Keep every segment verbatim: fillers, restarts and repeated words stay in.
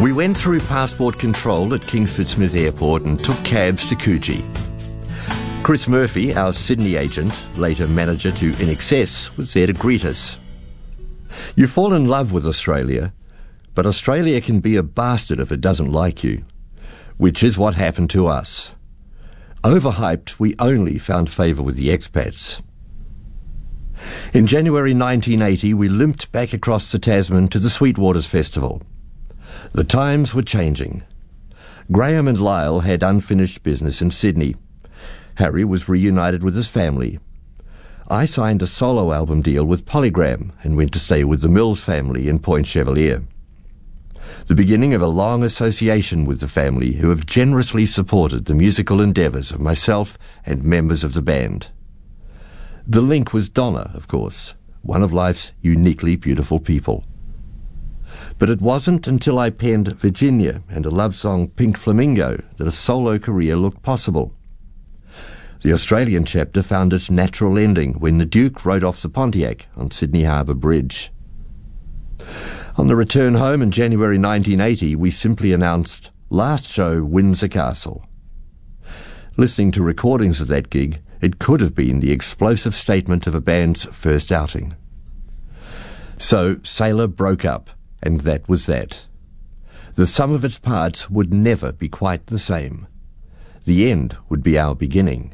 We went through passport control at Kingsford Smith Airport and took cabs to Coogee. Chris Murphy, our Sydney agent, later manager to I N X S, was there to greet us. You fall in love with Australia, but Australia can be a bastard if it doesn't like you, which is what happened to us. Overhyped, we only found favour with the expats. In January nineteen eighty, we limped back across the Tasman to the Sweetwaters Festival. The times were changing. Graham and Lyle had unfinished business in Sydney. Harry was reunited with his family. I signed a solo album deal with Polygram and went to stay with the Mills family in Point Chevalier. The beginning of a long association with the family, who have generously supported the musical endeavours of myself and members of the band. The link was Donna, of course, one of life's uniquely beautiful people. But it wasn't until I penned Virginia and a love song, Pink Flamingo, that a solo career looked possible. The Australian chapter found its natural ending when the Duke rode off the Pontiac on Sydney Harbour Bridge. On the return home in January nineteen eighty, we simply announced, last show, Windsor Castle. Listening to recordings of that gig, it could have been the explosive statement of a band's first outing. So Sailor broke up, and that was that. The sum of its parts would never be quite the same. The end would be our beginning.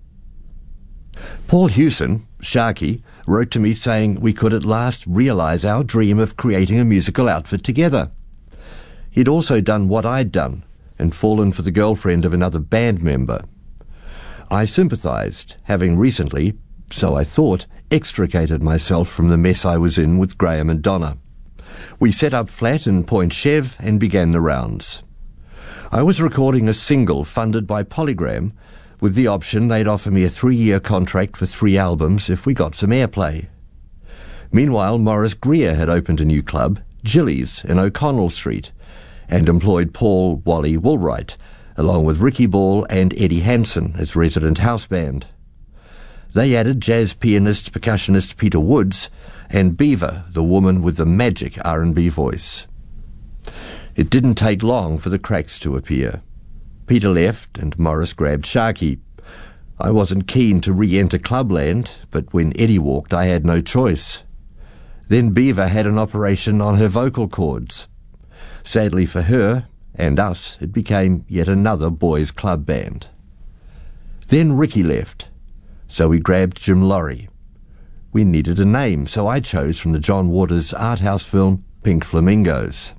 Paul Hewson, Sharky, wrote to me saying we could at last realise our dream of creating a musical outfit together. He'd also done what I'd done, and fallen for the girlfriend of another band member. I sympathised, having recently, so I thought, extricated myself from the mess I was in with Graham and Donna. We set up flat in Point Chev and began the rounds. I was recording a single funded by Polygram, with the option they'd offer me a three-year contract for three albums if we got some airplay. Meanwhile, Maurice Greer had opened a new club, Gillies, in O'Connell Street, and employed Paul Wally Woolwright, along with Ricky Ball and Eddie Hansen as resident house band. They added jazz pianist, percussionist Peter Woods, and Beaver, the woman with the magic R and B voice. It didn't take long for the cracks to appear. Peter left and Morris grabbed Sharky. I wasn't keen to re-enter clubland, but when Eddie walked I had no choice. Then Beaver had an operation on her vocal cords. Sadly for her, and us, it became yet another boys' club band. Then Ricky left, so we grabbed Jim Laurie. We needed a name, so I chose from the John Waters art house film Pink Flamingos.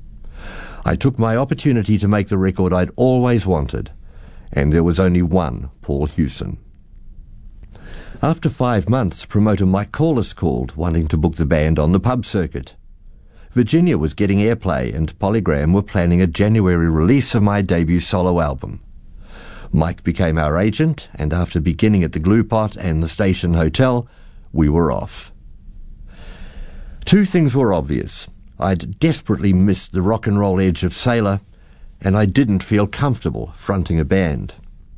I took my opportunity to make the record I'd always wanted, and there was only one Paul Hewson. After five months, promoter Mike Corliss called, wanting to book the band on the pub circuit. Virginia was getting airplay, and Polygram were planning a January release of my debut solo album. Mike became our agent, and after beginning at the Glue Pot and the Station Hotel, we were off. Two things were obvious. I'd desperately missed the rock and roll edge of Sailor, and I didn't feel comfortable fronting a band.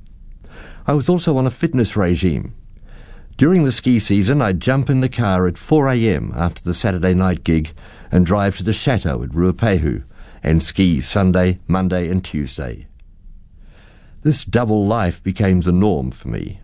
I was also on a fitness regime. During the ski season, I'd jump in the car at four a.m. after the Saturday night gig and drive to the chateau at Ruapehu and ski Sunday, Monday and Tuesday. This double life became the norm for me.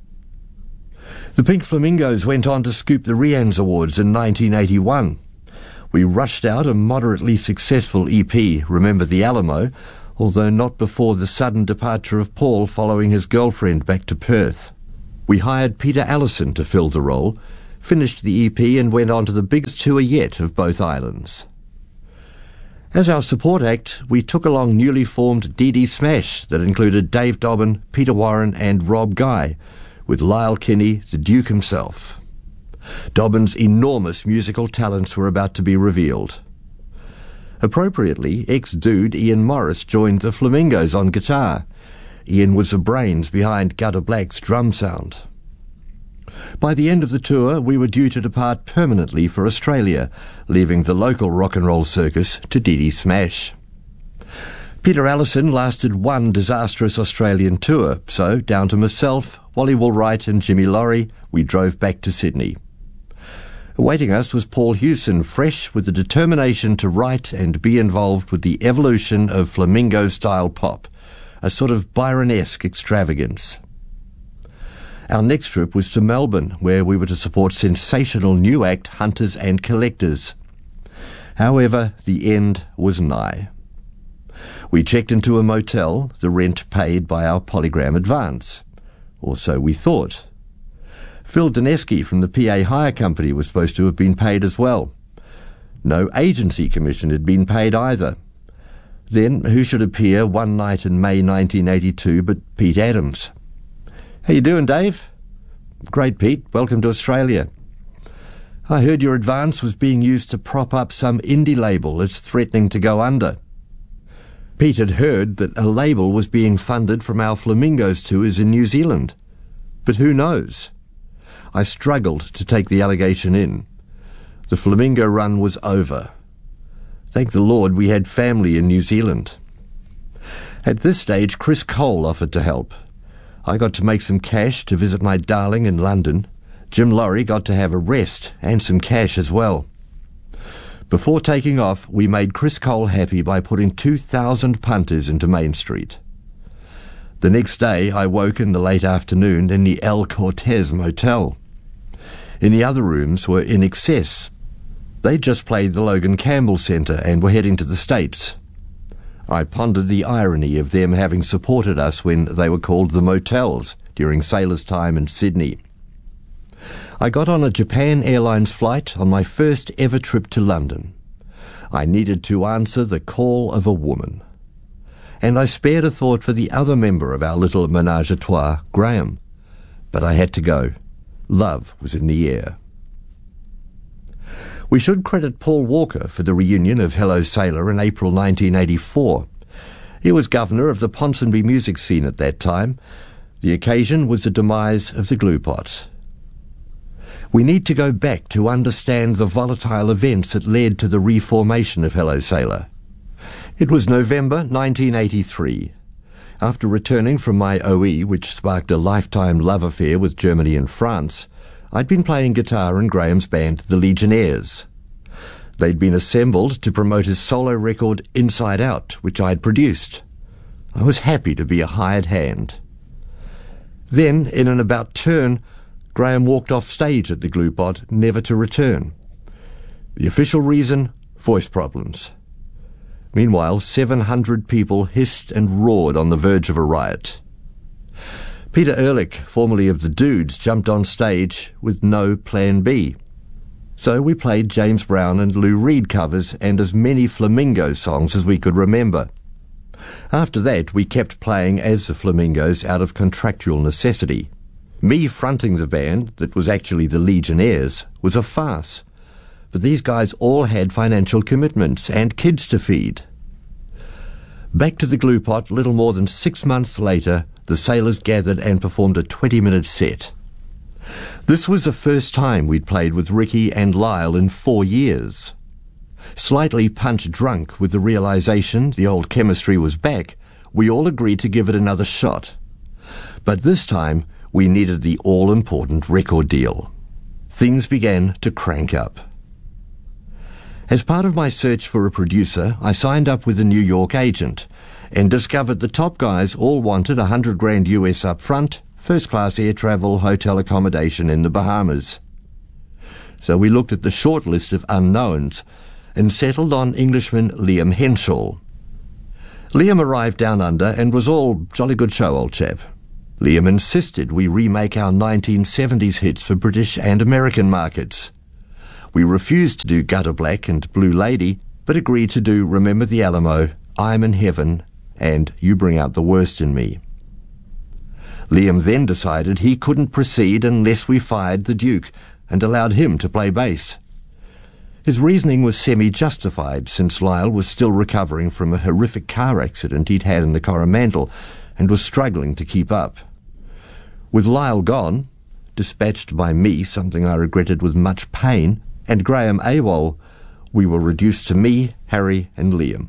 The Pink Flamingos went on to scoop the Rians Awards in nineteen eighty-one. We rushed out a moderately successful E P, Remember the Alamo, although not before the sudden departure of Paul following his girlfriend back to Perth. We hired Peter Allison to fill the role, finished the E P and went on to the biggest tour yet of both islands. As our support act, we took along newly formed Dee Dee Smash that included Dave Dobbin, Peter Warren and Rob Guy, with Lyle Kinney, the Duke himself. Dobbin's enormous musical talents were about to be revealed. Appropriately, ex-dude Ian Morris joined the Flamingos on guitar. Ian was the brains behind Gutter Black's drum sound. By the end of the tour, we were due to depart permanently for Australia, leaving the local rock and roll circus to Dee Dee Smash. Peter Allison lasted one disastrous Australian tour, so down to myself, Wally Woolwright and Jimmy Laurie, we drove back to Sydney. Awaiting us was Paul Hewson, fresh with the determination to write and be involved with the evolution of flamingo-style pop, a sort of Byron-esque extravagance. Our next trip was to Melbourne, where we were to support sensational new act Hunters and Collectors. However, the end was nigh. We checked into a motel, the rent paid by our Polygram advance. Or so we thought. Phil Dineski from the P A Hire Company was supposed to have been paid as well. No agency commission had been paid either. Then who should appear one night in May nineteen eighty-two but Pete Adams? How you doing, Dave? Great, Pete. Welcome to Australia. I heard your advance was being used to prop up some indie label that's threatening to go under. Pete had heard that a label was being funded from our Flamingos tours in New Zealand. But who knows? I struggled to take the allegation in. The Flamingo run was over. Thank the Lord we had family in New Zealand. At this stage, Chris Cole offered to help. I got to make some cash to visit my darling in London. Jim Laurie got to have a rest and some cash as well. Before taking off, we made Chris Cole happy by putting two thousand punters into Main Street. The next day, I woke in the late afternoon in the El Cortez Motel. In the other rooms were In Excess. They'd just played the Logan Campbell Centre and were heading to the States. I pondered the irony of them having supported us when they were called the Motels during Sailor's time in Sydney. I got on a Japan Airlines flight on my first ever trip to London. I needed to answer the call of a woman. And I spared a thought for the other member of our little menage a trois, Graham. But I had to go. Love was in the air. We should credit Paul Walker for the reunion of Hello Sailor in April nineteen eighty-four. He was governor of the Ponsonby music scene at that time. The occasion was the demise of the Glue Pot. We need to go back to understand the volatile events that led to the reformation of Hello Sailor. It was November nineteen eighty-three. After returning from my O E, which sparked a lifetime love affair with Germany and France, I'd been playing guitar in Graham's band, the Legionnaires. They'd been assembled to promote his solo record, Inside Out, which I'd produced. I was happy to be a hired hand. Then, in an about turn, Graham walked off stage at the Glue Pot, never to return. The official reason? Voice problems. Meanwhile, seven hundred people hissed and roared on the verge of a riot. Peter Ehrlich, formerly of the Dudes, jumped on stage with no plan B. So we played James Brown and Lou Reed covers and as many Flamingo songs as we could remember. After that, we kept playing as the Flamingos out of contractual necessity. Me fronting the band, that was actually the Legionnaires, was a farce. But these guys all had financial commitments and kids to feed. Back to the Glue Pot, little more than six months later, the Sailors gathered and performed a twenty-minute set. This was the first time we'd played with Ricky and Lyle in four years. Slightly punch-drunk with the realization the old chemistry was back, we all agreed to give it another shot. But this time, we needed the all-important record deal. Things began to crank up. As part of my search for a producer, I signed up with a New York agent and discovered the top guys all wanted a hundred grand U S up front, first-class air travel, hotel accommodation in the Bahamas. So we looked at the short list of unknowns and settled on Englishman Liam Henshaw. Liam arrived down under and was all jolly good show, old chap. Liam insisted we remake our nineteen seventies hits for British and American markets. We refused to do Gutter Black and Blue Lady, but agreed to do Remember the Alamo, I'm in Heaven, and You Bring Out the Worst in Me. Liam then decided he couldn't proceed unless we fired the Duke and allowed him to play bass. His reasoning was semi-justified, since Lyle was still recovering from a horrific car accident he'd had in the Coromandel and was struggling to keep up. With Lyle gone, dispatched by me, something I regretted with much pain, and Graham AWOL, we were reduced to me, Harry, and Liam.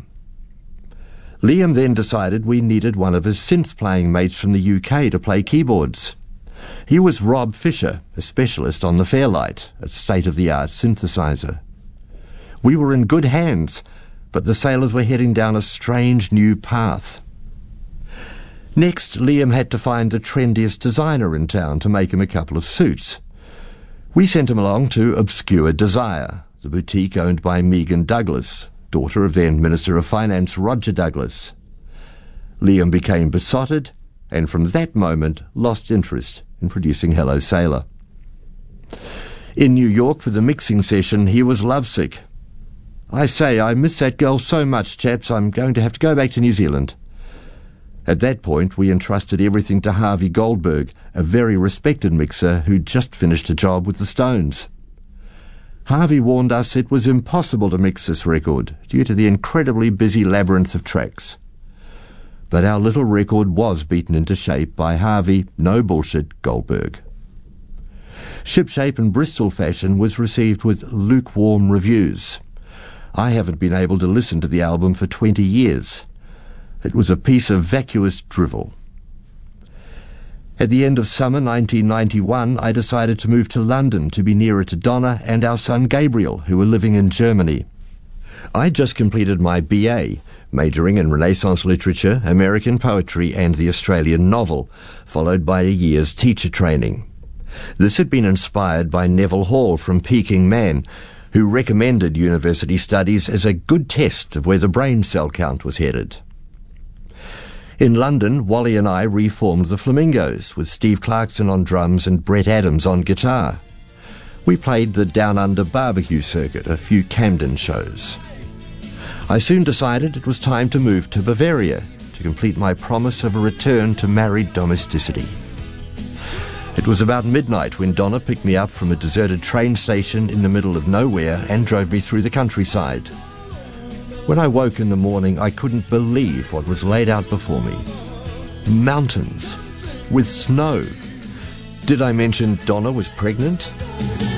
Liam then decided we needed one of his synth-playing mates from the U K to play keyboards. He was Rob Fisher, a specialist on the Fairlight, a state-of-the-art synthesizer. We were in good hands, but the sailors were heading down a strange new path. Next, Liam had to find the trendiest designer in town to make him a couple of suits. We sent him along to Obscure Desire, the boutique owned by Megan Douglas, daughter of then Minister of Finance Roger Douglas. Liam became besotted, and from that moment lost interest in producing Hello Sailor. In New York for the mixing session, he was lovesick. "I say, I miss that girl so much, chaps, I'm going to have to go back to New Zealand." At that point, we entrusted everything to Harvey Goldberg, a very respected mixer who'd just finished a job with the Stones. Harvey warned us it was impossible to mix this record due to the incredibly busy labyrinth of tracks. But our little record was beaten into shape by Harvey, no bullshit, Goldberg. Shipshape in Bristol fashion was received with lukewarm reviews. I haven't been able to listen to the album for twenty years. It was a piece of vacuous drivel. At the end of summer nineteen ninety-one, I decided to move to London to be nearer to Donna and our son Gabriel, who were living in Germany. I just completed my B A, majoring in Renaissance literature, American poetry and the Australian novel, followed by a year's teacher training. This had been inspired by Neville Hall from Peking Man, who recommended university studies as a good test of where the brain cell count was headed. In London, Wally and I reformed the Flamingos, with Steve Clarkson on drums and Brett Adams on guitar. We played the Down Under barbecue circuit, a few Camden shows. I soon decided it was time to move to Bavaria to complete my promise of a return to married domesticity. It was about midnight when Donna picked me up from a deserted train station in the middle of nowhere and drove me through the countryside. When I woke in the morning, I couldn't believe what was laid out before me. Mountains with snow. Did I mention Donna was pregnant?